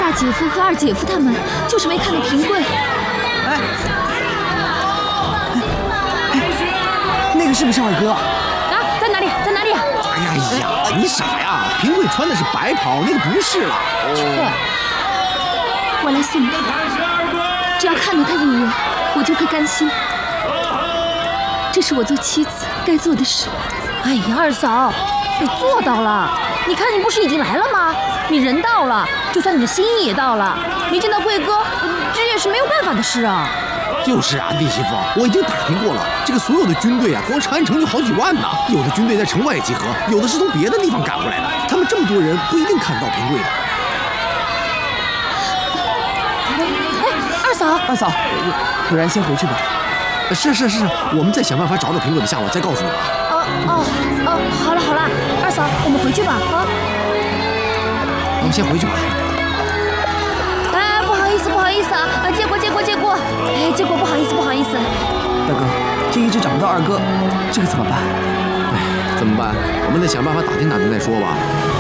大姐夫和二姐夫他们就是没看到平贵。 哎，那个是不是二哥？ 啊，在哪里？在哪里？ 哎呀，你傻呀！平贵穿的是白袍，那个不是了。 我来送他，只要看到他一眼，我就会甘心。这是我做妻子该做的事。 哎呀，二嫂，你做到了！你看，你不是已经来了吗？你人到了，就算你的心意也到了。没见到贵哥，这也是没有办法的事啊。 就是啊，弟媳妇，我已经打听过了，这个所有的军队啊，光长安城就好几万呢。有的军队在城外集合，有的是从别的地方赶过来的。他们这么多人，不一定看得到平贵的。 二嫂， 不然先回去吧。 是，我们再想办法找找平贵的下落，再告诉你吧。 好了，二嫂，我们回去吧啊。 我们先回去吧。 哎，不好意思啊，借过。哎，借过，不好意思。 大哥，这一直找不到二哥，这个怎么办？ 哎，怎么办？我们得想办法打听再说吧。